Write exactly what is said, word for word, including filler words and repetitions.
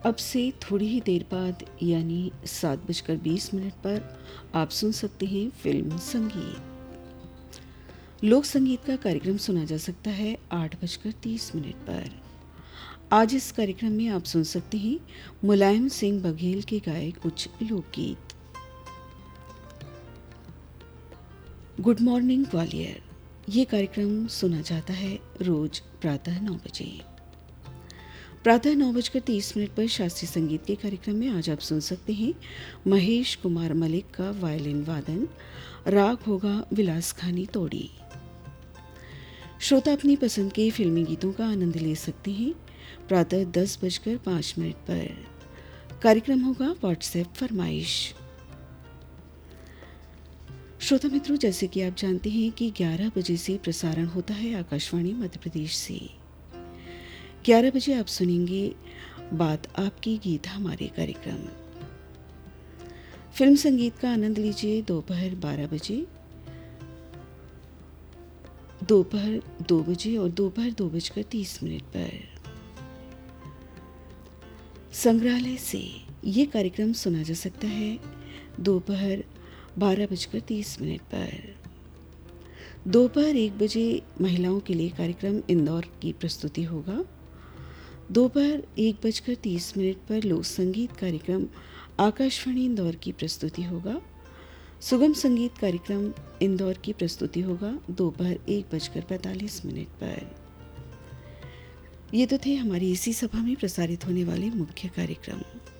अब से थोड़ी ही देर बाद यानी सात बजकर बीस मिनट पर आप सुन सकते हैं फिल्म संगीत। लोक संगीत का कार्यक्रम सुना जा सकता है आठ बजकर तीस मिनट पर। आज इस कार्यक्रम में आप सुन सकते हैं मुलायम सिंह बघेल के गाए कुछ लोकगीत। गुड मॉर्निंग ग्वालियर ये कार्यक्रम सुना जाता है रोज प्रातः नौ बजे। प्रातः नौ बजकर तीस मिनट पर शास्त्रीय संगीत के कार्यक्रम में आज आप सुन सकते हैं महेश कुमार मलिक का वायलिन वादन। राग होगा विलास खानी तोड़ी। श्रोता अपनी पसंद के फिल्मी गीतों का आनंद ले सकते हैं प्रातः दस बजकर पाँच मिनट पर। कार्यक्रम होगा व्हाट्सएप फरमाइश। श्रोता मित्रों, जैसे कि आप जानते हैं कि ग्यारह बजे से प्रसारण होता है आकाशवाणी मध्य प्रदेश से। ग्यारह बजे आप सुनेंगे बात आपकी गीत हमारे कार्यक्रम। फिल्म संगीत का आनंद लीजिए दोपहर बारह बजे, दोपहर दो बजे और दोपहर दो बजकर तीस मिनट पर। संग्रहालय से ये कार्यक्रम सुना जा सकता है दोपहर बारह बजकर तीस मिनट पर। दोपहर एक बजे महिलाओं के लिए कार्यक्रम इंदौर की प्रस्तुति होगा। दोपहर एक बजकर तीस मिनट पर लोक संगीत कार्यक्रम आकाशवाणी इंदौर की प्रस्तुति होगा। सुगम संगीत कार्यक्रम इंदौर की प्रस्तुति होगा दोपहर एक बजकर पैंतालीस मिनट पर। ये तो थे हमारी इसी सभा में प्रसारित होने वाले मुख्य कार्यक्रम।